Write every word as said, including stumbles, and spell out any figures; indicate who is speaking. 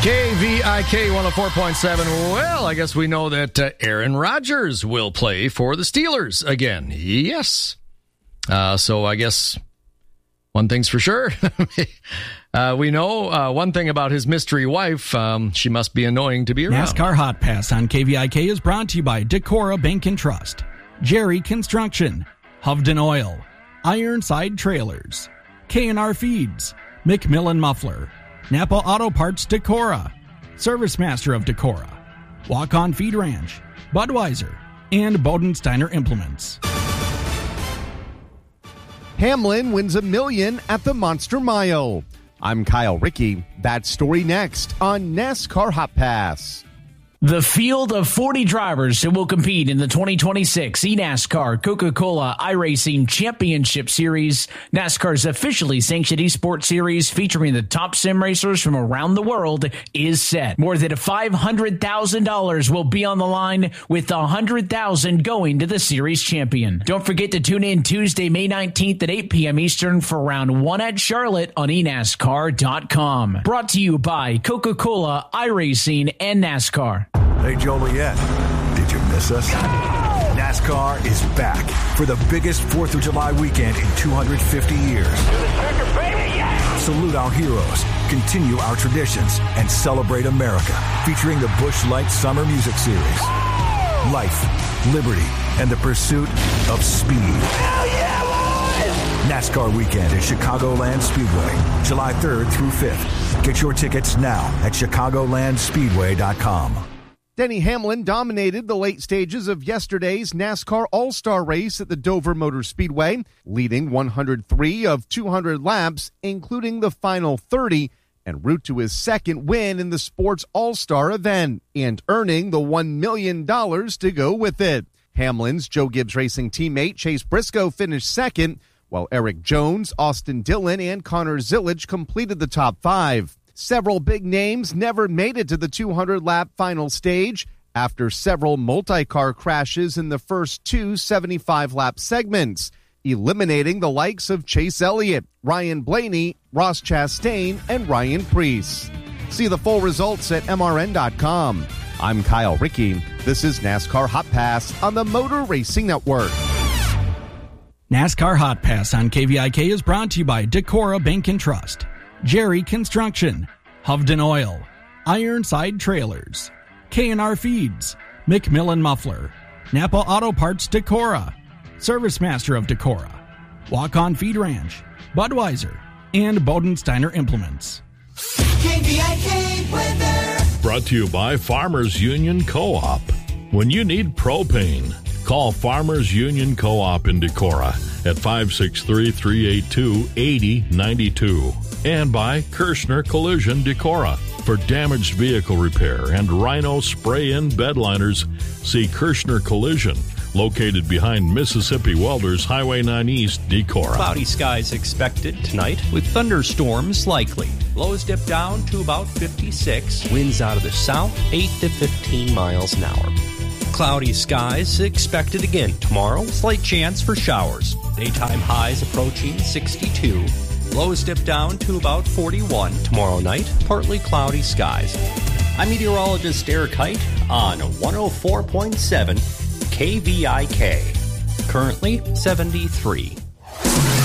Speaker 1: K V I K one oh four point seven. Well, I guess we know that uh, Aaron Rodgers will play for the Steelers again. Yes. Uh, so I guess one thing's for sure. uh, we know uh, one thing about his mystery wife. Um, she must be annoying to be around.
Speaker 2: NASCAR Hot Pass on K V I K is brought to you by Decorah Bank and Trust, Jerry Construction, Hovden Oil, Ironside Trailers, K and R Feeds, McMillan Muffler, Napa Auto Parts Decorah, Service Master of Decorah, Walk On Feed Ranch, Budweiser, and Bodensteiner Implements.
Speaker 3: Hamlin wins a million at the Monster Mile. I'm Kyle Rickey. That story next on NASCAR Hot Pass.
Speaker 4: The field of forty drivers who will compete in the twenty twenty-six eNASCAR Coca-Cola iRacing Championship Series, NASCAR's officially sanctioned esports series featuring the top sim racers from around the world, is set. More than five hundred thousand dollars will be on the line, with one hundred thousand dollars going to the series champion. Don't forget to tune in Tuesday, May nineteenth at eight p.m. Eastern for round one at Charlotte on e NASCAR dot com. Brought to you by Coca-Cola iRacing and NASCAR.
Speaker 5: Hey, Joliet, did you miss us? NASCAR is back for the biggest fourth of July weekend in two hundred fifty years. Salute our heroes, continue our traditions, and celebrate America, featuring the Busch Light Summer Music Series. Life, liberty, and the pursuit of speed. Hell yeah, boys! NASCAR weekend at Chicagoland Speedway, July third through fifth. Get your tickets now at chicagoland speedway dot com.
Speaker 3: Denny Hamlin dominated the late stages of yesterday's NASCAR All-Star race at the Dover Motor Speedway, leading one hundred three of two hundred laps, including the final thirty, en route to his second win in the sports All-Star event, and earning the one million dollars to go with it. Hamlin's Joe Gibbs Racing teammate Chase Briscoe finished second, while Eric Jones, Austin Dillon, and Connor Zillage completed the top five. Several big names never made it to the two hundred lap final stage after several multi-car crashes in the first two seventy-five lap segments, eliminating the likes of Chase Elliott, Ryan Blaney, Ross Chastain, and Ryan Preece. See the full results at M R N dot com. I'm Kyle Rickey. This is NASCAR Hot Pass on the Motor Racing Network.
Speaker 2: NASCAR Hot Pass on K V I K is brought to you by Decorah Bank and Trust, Jerry Construction, Hovden Oil, Ironside Trailers, K and R Feeds, McMillan Muffler, Napa Auto Parts Decorah, Service Master of Decorah, Walk On Feed Ranch, Budweiser, and Bodensteiner Implements.
Speaker 6: K V I K weather.
Speaker 7: Brought to you by Farmers Union Co-op. When you need propane, call Farmers Union Co-op in Decorah at five six three, three eight two, eight zero nine two. And by Kirshner Collision Decorah. For damaged vehicle repair and Rhino spray-in bed liners, see Kirshner Collision, located behind Mississippi Welders Highway nine East, Decorah.
Speaker 8: Cloudy skies expected tonight with thunderstorms likely. Lows dip down to about fifty-six. Winds out of the south, eight to fifteen miles an hour. Cloudy skies expected again tomorrow. Slight chance for showers. Daytime highs approaching sixty-two. Lows dip down to about forty-one tomorrow night. Partly cloudy skies. I'm meteorologist Eric Height on one oh four point seven K V I K. Currently seventy-three.